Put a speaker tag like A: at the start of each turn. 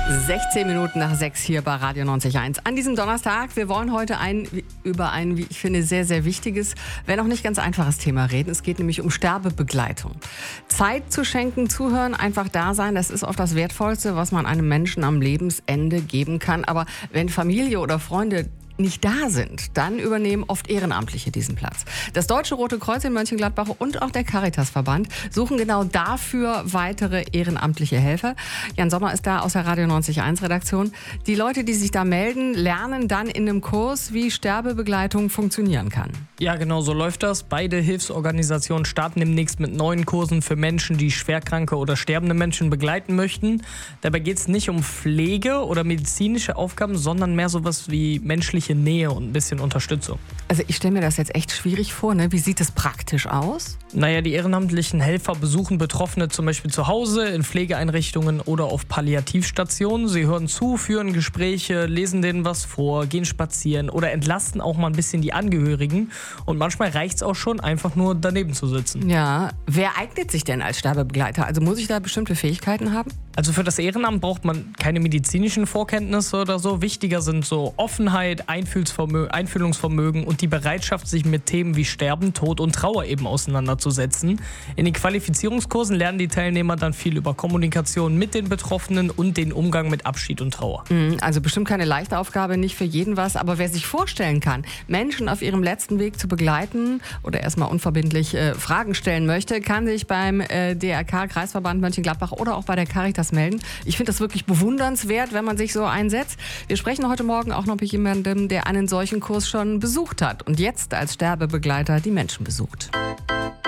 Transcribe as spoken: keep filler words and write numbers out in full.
A: sechzehn Minuten nach sechs hier bei Radio neunzig Komma eins. An diesem Donnerstag, wir wollen heute ein, über ein, wie ich finde, sehr, sehr wichtiges, wenn auch nicht ganz einfaches Thema reden. Es geht nämlich um Sterbebegleitung. Zeit zu schenken, zuhören, einfach da sein, das ist oft das Wertvollste, was man einem Menschen am Lebensende geben kann. Aber wenn Familie oder Freunde nicht da sind, dann übernehmen oft Ehrenamtliche diesen Platz. Das Deutsche Rote Kreuz in Mönchengladbach und auch der Caritasverband suchen genau dafür weitere ehrenamtliche Helfer. Jan Sommer ist da aus der Radio neunzig Komma eins Redaktion. Die Leute, die sich da melden, lernen dann in einem Kurs, wie Sterbebegleitung funktionieren kann.
B: Ja, genau so läuft das. Beide Hilfsorganisationen starten demnächst mit neuen Kursen für Menschen, die schwerkranke oder sterbende Menschen begleiten möchten. Dabei geht es nicht um Pflege oder medizinische Aufgaben, sondern mehr sowas wie menschliche Nähe und ein bisschen Unterstützung.
A: Also ich stelle mir das jetzt echt schwierig vor, ne? Wie sieht es praktisch aus?
B: Naja, die ehrenamtlichen Helfer besuchen Betroffene zum Beispiel zu Hause, in Pflegeeinrichtungen oder auf Palliativstationen. Sie hören zu, führen Gespräche, lesen denen was vor, gehen spazieren oder entlasten auch mal ein bisschen die Angehörigen. Und manchmal reicht es auch schon, einfach nur daneben zu sitzen.
A: Ja, wer eignet sich denn als Sterbebegleiter? Also muss ich da bestimmte Fähigkeiten haben?
B: Also für das Ehrenamt braucht man keine medizinischen Vorkenntnisse oder so. Wichtiger sind so Offenheit, Einfühlsvermö- Einfühlungsvermögen und die Bereitschaft, sich mit Themen wie Sterben, Tod und Trauer eben auseinanderzusetzen. In den Qualifizierungskursen lernen die Teilnehmer dann viel über Kommunikation mit den Betroffenen und den Umgang mit Abschied und Trauer.
A: Also bestimmt keine leichte Aufgabe, nicht für jeden was, aber wer sich vorstellen kann, Menschen auf ihrem letzten Weg zu begleiten oder erstmal unverbindlich äh, Fragen stellen möchte, kann sich beim äh, D R K-Kreisverband Mönchengladbach oder auch bei der Caritas melden. Ich finde das wirklich bewundernswert, wenn man sich so einsetzt. Wir sprechen heute Morgen auch noch mit jemandem, der einen solchen Kurs schon besucht hat und jetzt als Sterbebegleiter die Menschen besucht.